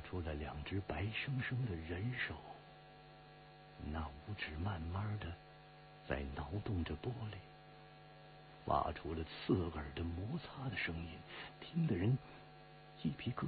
出了2只白生生的人手，那五指慢慢的在挠动着玻璃，发出了刺耳的摩擦的声音，听得人鸡皮疙